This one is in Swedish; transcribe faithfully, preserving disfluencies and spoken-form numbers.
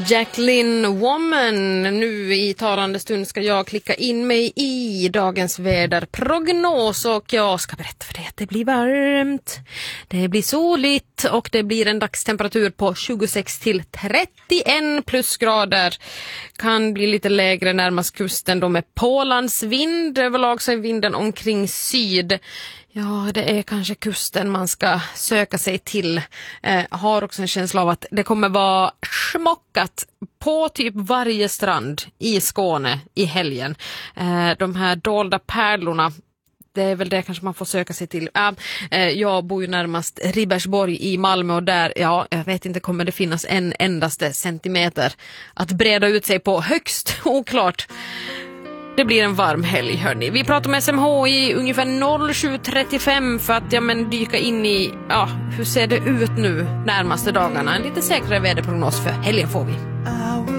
Jacqueline Woman. Nu i talande stund ska jag klicka in mig i dagens väderprognos och jag ska berätta för dig att det blir varmt. Det blir soligt och det blir en dagstemperatur på tjugosex till trettioen plusgrader. Kan bli lite lägre närmast kusten då med pålandsvind. Överlag så är vinden omkring syd. Ja, det är kanske kusten man ska söka sig till. Eh, har också en känsla av att det kommer vara smockat på typ varje strand i Skåne i helgen. Eh, de här dolda pärlorna, det är väl det kanske man får söka sig till. Äh, jag bor ju närmast Ribersborg i Malmö och där, ja, jag vet inte, kommer det finnas en endaste centimeter att breda ut sig på, högst oklart. Det blir en varm helg, hörni. Vi pratar med S M H I ungefär noll sju trettiofem för att ja, men, dyka in i, ja, hur ser det ut nu närmaste dagarna. En lite säkrare väderprognos för helgen får vi.